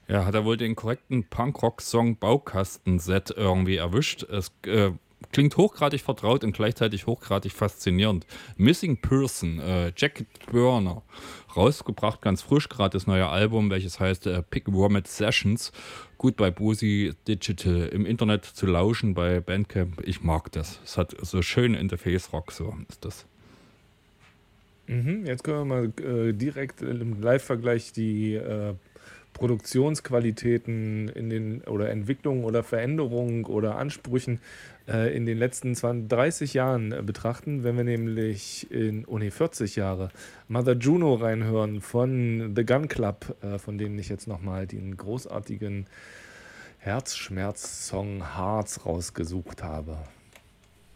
Ja, hat er wohl den korrekten Punkrock-Song Baukastenset irgendwie erwischt. Es klingt hochgradig vertraut und gleichzeitig hochgradig faszinierend. Missing Person, Jack Burner, rausgebracht ganz frisch, gerade das neue Album, welches heißt Pick Vomit Sessions. Gut bei Boozy Digital im Internet zu lauschen bei Bandcamp. Ich mag das. Es hat so schön Interface-Rock, so ist das. Mhm, jetzt können wir mal direkt im Live-Vergleich die Produktionsqualitäten in den oder Entwicklungen oder Veränderungen oder Ansprüchen in den letzten 20, 30 Jahren betrachten, wenn wir nämlich in, oh nee, 40 Jahre Mother Juno reinhören von The Gun Club, von denen ich jetzt nochmal den großartigen Herzschmerz-Song Hearts rausgesucht habe.